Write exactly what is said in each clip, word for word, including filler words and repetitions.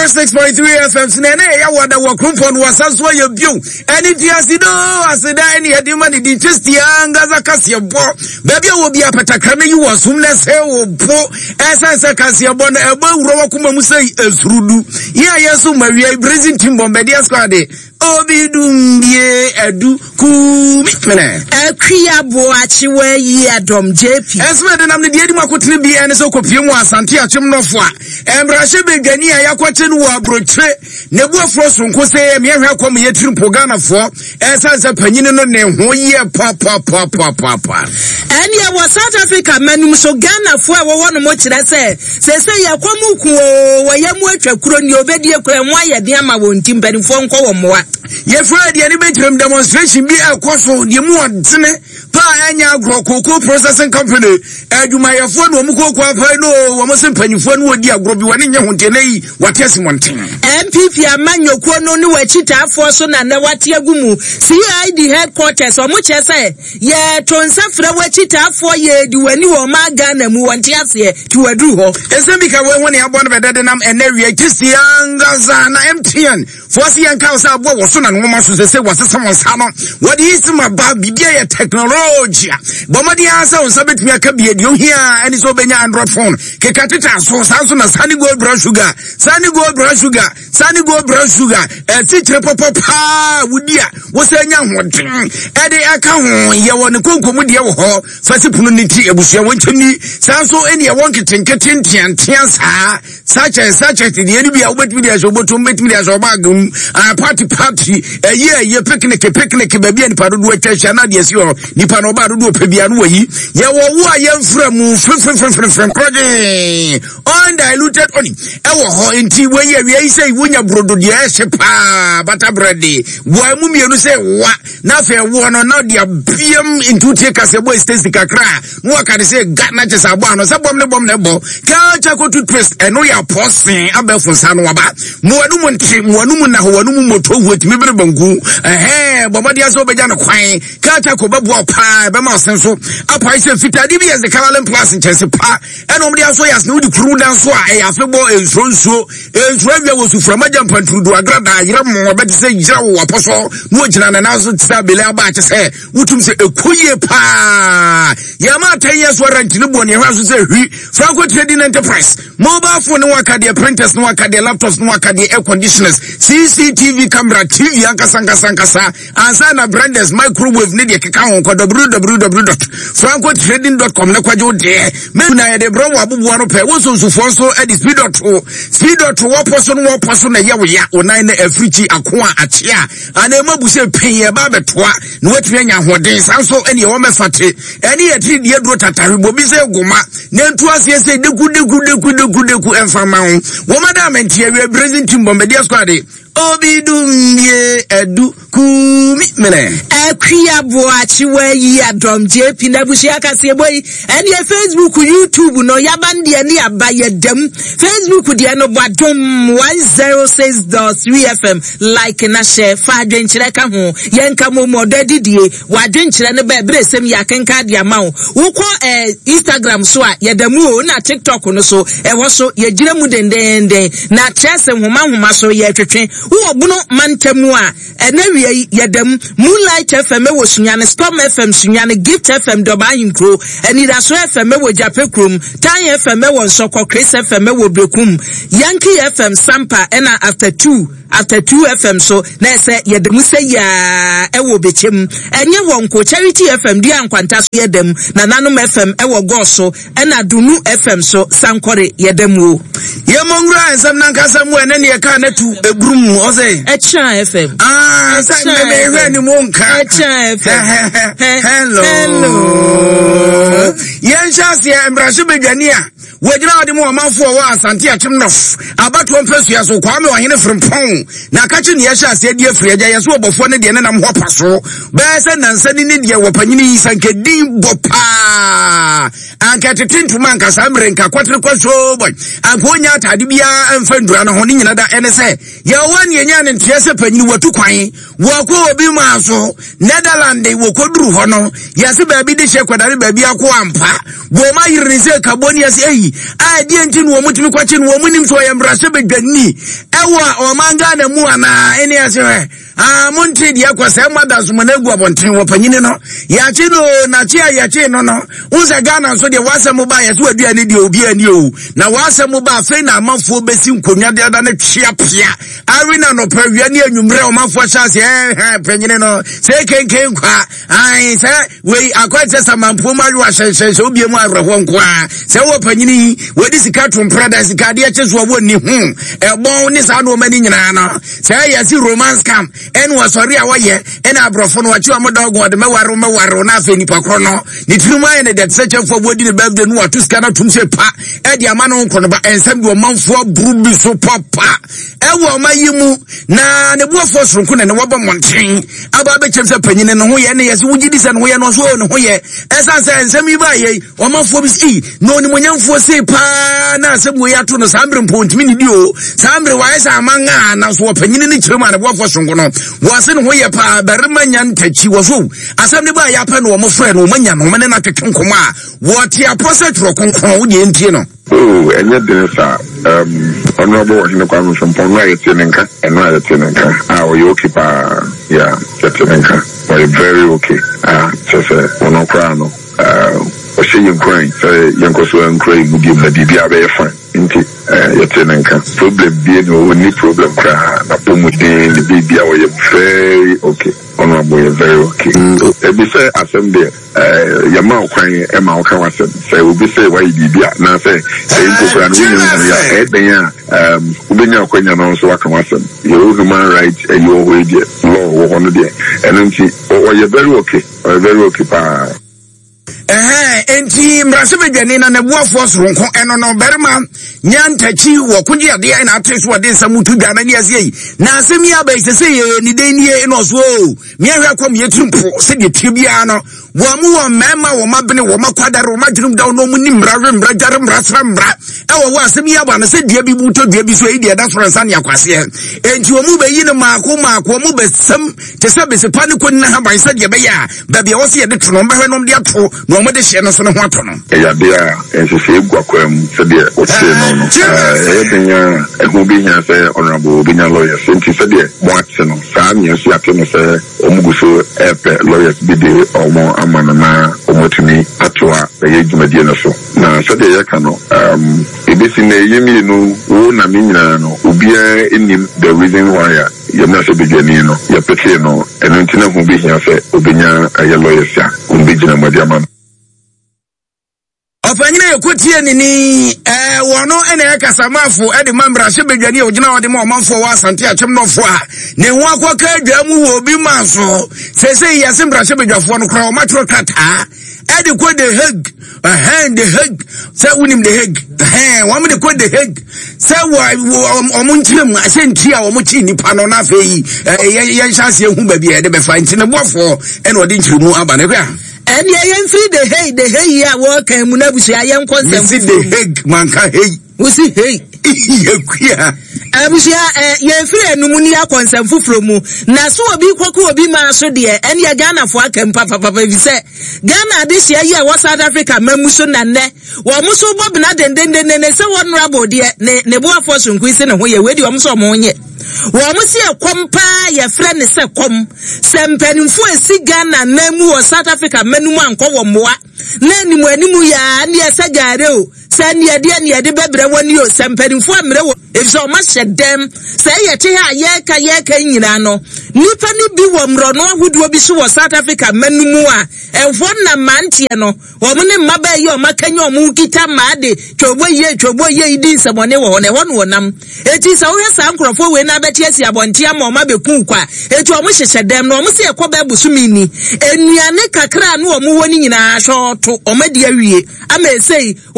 six point three F M Nene ya wada wa krumfon wasanso ye bio eni tiasido asida eni edima ni di Christianga za kase bo baby obi apatakra na yi wasum na se wo bo esense kase bo na eba wuro wakuma mu sei esurudu ya yesu mawie Brazil team bombardier squad obi dumbie edu kumi mene akria bo achiwe yi adom J P esme de nam ne de edima kotene bi ene so kopie mu asante achim nofo a embrahye begani a yakwache no wa brotre ne bu afro sonko se me hwe akom ye tirim pogana fo esanse panyine no ne ho ye pa pa pa pa pa pa eni e wo South Africa manum so Ghana fo e wo wono mo kire se se se yakom ku wo yamu atwa kuro ni obedi ekura mo ayede ama wo ntim bani fo nko wo moa ye Friday ani betrim demonstration bi ekoso de mu odene pa anya agro koko processing company adwuma yefo no mu koko afa no wo mo se panyifo no odi agro bi woni nye hontene yi watesi monten M P P amanyokuo no ni wachitaafo so na na wate agumu C I D headquarters o mo che se ye tonsa fra wachitaafo ye di wani wo ma Ghana mu wonte ase ti wadu ho esembi ka we woni abo no bedede nam enewie Christianga za na M T N fosi yanka usa abo wo so na no ma so se wasesa monsa no wodi isima ba bibia ya technology bomadi asa unsa betumi aka bia di ohia ani so benya Android phone ke katita so sanso na Sunny Gold Brown Sugar Sunny Gold Brown Sugar Sunny Gold Brown Sugar e titre papa pa wudia wo se nya hoden e de aka ho ye woni konkomu de wo ho fasipunu ni ti ebusua wonchani sanso eni e won ketenketen tiantian saa sache sache ti de bi a wobetumi de so botum betumi de so bagum a party party e ye ye picnic picnic ba bia ni padodo atwa na de si ho ni pa no ba dodo pabia no yi ye wo wo a ye mfra mu frefrefrefrefrem proje undiluted oni e wo ho enti we ye we say wonya brodo de e pa butter bread wo mu mienu say wa na fe wo no na de biem into take as a boy stacy kakra no aka de say Ghana just abo no say bom ne bom ne bo ka cha ko toothpaste e no ya posin abefo sa no ba mo anu mo nti mo anu mo na ho anu mo moto huati mebere bangu eh bomadi aso beja no kwan ka cha ko babu pa be ma senso apa ise fitadi bi as the Caroline Plus in Chelsea pa e no mdi aso yas no di kuru dan so a e afebo ensonso ensura wi wo suframa jampan trudu agrada yira mo be se yira wo aposo no gina na na so tsa bele aba che se wutum se ekoye pa ya ma ten years warranty no boni hwa so se hwi Franco Trading Enterprise mobile phone no akade printers no akade laptops no akade air conditioners C C T V camera T V ankasa ankasa ankasa ansa na branders microwave ne de keka ho w w w dot franco trading dot com na kwaje de me na ye de bro wa bubu no pe wo so so fo so e speed dot speed dot wo poso no wo poso na ye wo ya onan na africhi akoa atia ana mabu se pen ye ba betoa na watumi anya hoden sanso ene ye wo mefate ene ye tri de duro tatahwebo bi se goma na ntu ase se deku deku deku deku deku enfama ho wo madam entie we Brazil team bombardier squad obi dumbie edu kumi mene akria bo achiwe yi adom J P na bushia kase boy ene Facebook YouTube no yabande ene abaye dem Facebook de no badom one oh six point three F M like na share fa adwenkyere ka ho yenka momo dadidie wadwenkyere ne ba bresem yakenka de amawo wokọ eh Instagram so a yedamu o na TikTok no so e wo so yegire mu dendenden na chese homa homa so ye twetwe wo bunu mantamu a enawie yedam Moonlight F M wo sunyane Storm F M sunyane Gift F M doba hinkro enida so F M wo japekrum Tan F M wo nsoko Chris F M wo brekum Yankee F M Sampa ena after two after two F M so na se yedam se ya ewo bechem enye wonko Charity F M dia nkwanta so yedam na nanom F M ewo goso ena Dunu F M so sankore yedam wo ye mongra ensam nankasa mu ene ne ka na tu egrum ose Echa F M ah sa me me hwe ni monka Echa F M hello hello yen chance ya embrace begania wejina odi mo manfo wo asante achimnof abato mpesu ya so kwa me ohene frimpon na kachi ne ya sha ase die fri agya yeso obofo ne de ne nam ho paso be se nansa ni ne de wo panyini sankedin bopa anka tetintu manka samre nka kwatre kwaso boy ankonya atade bia emfandura no ho ni nyina da ene se ya wani enya ne ntiese panyini watu kwan wako obi maso Netherland wokoduru ho no yase baabi de hye kwadare baabi akọ ampa wo ma yiri se kaboni yase eyi a die nti no mo tumi kwache no mo nim so yembrase bedwani ewo o manga na mu ana ene yase ah monti dia kwase madaso mo na egu abonten wo panyini no ya chi no na chi ya chi no no unza Ghana so de wasem ba yase waduane de obi ani o na wasem ba fe na amafo besi nkonwa de da na twia pia arena no pawia ne anwumre o mafo chance eh panyini no se kenken kwa ai se we akwate samampo maru ahyenhye obi mu arho nko a se wo panyini we di sika tompra sika de eche so wo ni hu ebon ni sa no mani nyina no se yasi romance camp en wo sori a wo ye en abrofo no wachi am dog de mewaro mewaro na afa nipa kro no ni tiruma ne de seche fo bodi ne birthday no watu sika na tum se pa e di ama no nko no ba ensem de o manfo buru bi so papa e wo mayimu na ne buofo soronko ne ne wo ba monten aba be chemse panyine no ho ye ne yesi wugidi se no ho ye no so no ho ye esa se ensem yi ba ye o manfo bi si no ni monyamfo se pa na asem wo ya to no sambre mpontimi ni di o sambre wa esa amanga na so panyine ni kirema ne buofo soronko no wo se no ho ye pa barima nya ntachi wo so asem ne ba ya pa no mo frɛ no manya no mane na keke nkoma a wo ti apose tro konkon wo ye ntie no oh enye densa um honorable washington kwame from Ponga yetenenka eno yetenenka ah o yoki pa yeah yetenenka we very okay ah so say ono kra no uh o she yin kran say yanko so en kran mu give na bibia be fine nti yetenenka problem bi no ni problem kra na pomuden the bibia we very okay honorable you very okay e bi say assembly eh yama kwan e ma oka wasem say obi say why bibia na say say nkokra no yin ya e den ya um ubenya kwanya no so aka wasem your human rights and your way there law wo hono there and nti o you very okay o very okay pa eh enti mrase bedwane na nebuafo soronko eno no berma nyantachi wo kugye ade na ateso ade samutu dwana ne ase na asemi abaise se ye ni den nie no so mi ahwa kom yetumpo se de tibia no wo mu wo mema wo mabene wo makwadare wo madwum da no mu ni mra mra jare mra sra mra e wo wo asemi aba na se dia bi buto dia bi so e dia da fransa ne akwase enti wo mu beyi ne maako maako mu besam te se bese pa ne ko na ha ban se dia be ya ba bia wo se ye de tono mbehwe no de ato no mo de hye no so ne ho ato no e ya de a ense se egwa kwam se de o se no no e benya e ho bi nya se honorable benya lawyer senti se de mo ate no sa mi so ate no se o mu guso epe lawyers bi de o mo amana na o motumi atoa e ye dwumadie no so na se de ye ka no um e bi si na yemi no wo na mi nyina no obia enim the reason why ya yemna se bejani no ya pete no eno ntina ho bi nya se obenya aye lawyers ya o bi gina madi amana ofanyina yekotie nini eh wono ene yakasamafo e de mambra hye bedwane ogina ode ma omanfo wa asante akyem nofo a ne ho akoka adwamu wo bi manso sese yase mbra hye bedwafo no kra o matro kata e de ko de heg eh de heg se unim de heg eh wo me de ko de heg se wo omunchim asenti a wo mo chi nipa no na afei ye chance hu ba bia de be fa ntine bofo ene ode nchirimu aba ne kwa and yen free the hey the hey ya wo kan mu na busu ayen consent see the heg manka hey we see hey yekua abusia yen free enum ni akonsem fufuro mu na so obi kwako obi ma so de en ya Ghana fo akam papa papa bi se Ghana de hia ye wo South Africa mamu so na ne wo mu so bob na den den den ne se honorable de ne ne bo afo so nkwisi ne ho ye we de wo mu so mo nye wo mu se kompa ye frɛ ne se kom sempanimfo esi Ghana na mu wo South Africa manum anko wo moa na ni mu animu ya ne ese gare o se ne de ne de bebre woni o sempanimfo amre wo efso ma hyedem se ye te ha ye ka ye ka nyina no nipa ni bi wo mro no ahuduo bi so wo South Africa manum a enfo na mantie no wo mu ne mmaba ye o makanya o mu kita maade twobo ye twobo ye idi nsɛmɔne wo ne ho no nam eti se wo hesa nkrofo we na beti asi abonte ama o ma beku kwa eti o mu hyehyedem no o mu se ekoba busumi ni enuane kakra no o mu woni nyina hwoto o ma di awie ama esei wo hram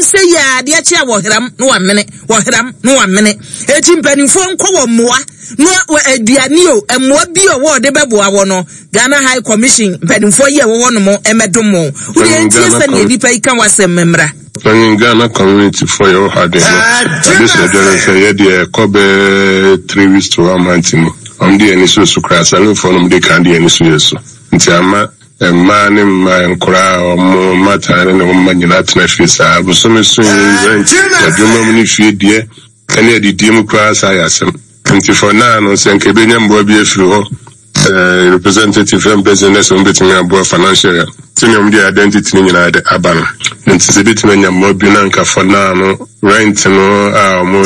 say ya dear chair will him no one minute, or him no one minute. A chimpany phone call more, no a dianio, and what be a word the babu I want Ghana High Commission, but for year one more, and medomo. We ain't just a need pay come was a member. In Ghana community for your hard day. This is a Kobe three weeks to one month. I'm the initial to crash. I look for them, they can't do any so. Until a man in my crowd or more matter and a woman in that face. I was so much soon. But you know, if you dear, can you the Democrats? I ask them. Until for now, no saying Cabinian Bobby, if you representative and business on betting about financial. Tinium the identity in the Abana. And it's a bit when you're more binanka for now, rent no, ah, more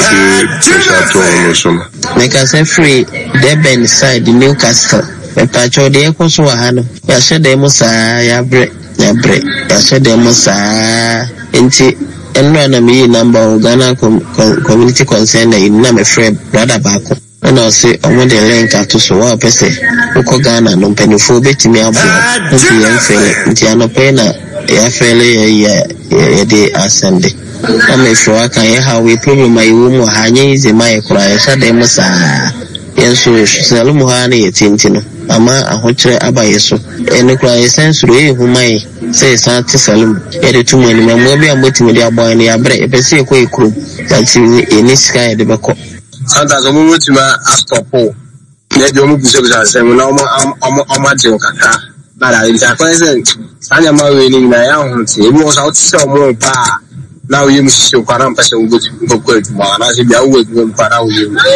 the make us a free, Deben side, the Newcastle. A patch of the Echo Swahano. Yasha de Mosa, Yabre, Yabre, Yasha de Mosa, Inti, and run a me number of Ghana community concern in Name Fred, brother Bako. And I'll say, I want the link to so up, say, Uko Ghana, no penny for betting me up, Tiano Pena, ya fairly, ya day assembly. I'm a sure I can how we prove my womb, Hany is in my cry, Sademosa. Yes, Salumuhani, Tintino, Ama, a hotel abayeso, and the cry sensory whom I say Santi Salum, edit to many, my mobile and waiting with your boy in your break, a sea quick crew, that's in this sky the Bako. Sometimes a moment to my astopo. Let your movie service and no more on my joke. But I is a present. I am winning my own. It was out so more bar. Now you must show Param person good good man as if you would win Parau.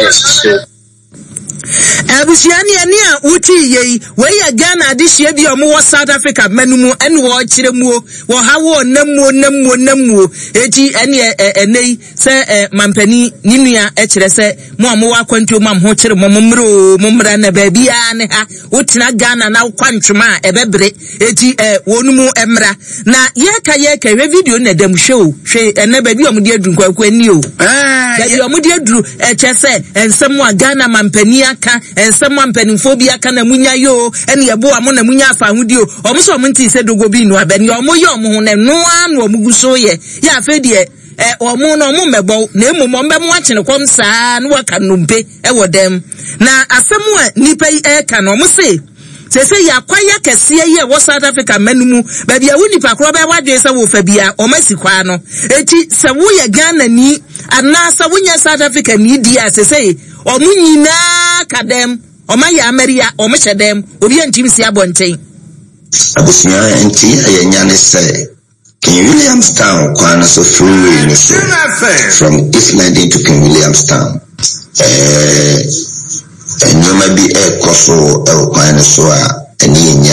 Abusiani ania uti ye we Ghana this year bi omo South Africa manumu ene wo kiremu wo hawo namu namu namu eti ene enei se mampani ninua e kire se mo omo wa kwantu mam ho kire mo mmro mo mmra na ba bia ne ha wotina Ghana na kwantwema e bebre eti wonumu emra na ye ka ye ka video na dem show hwe ene ba bi omo de aduru kwakwa ni o eh ba bi omo de aduru e kire ensem wa Ghana mampani aka ensem ampanimfobia aka na munya yo ene yebo amo na munya afa hudio omo so omo nti se dogo bi no abani omo yo omo ho na no anu omo guso ye ya afa die eh omo no omo mebo na emu mo mbem akene kom saa na waka nompe e wodem na asemu a nipa yi e ka no omo se se se ya kwaya kese ye wo South Africa manumu ba bia woni pa kro ba wadwe se wo fa bia o masikwa no eti se wo ye Ghana ni ana sa wonya South Africa ni dia se se o munyina kadem o ma ya Ameria o mhedem obi antim si abonten abusunya enti ayanya ne se King Williamstown kwana so freeway ni so from East London to King Williamstown eh enyoma bi e koso e kwana so a eni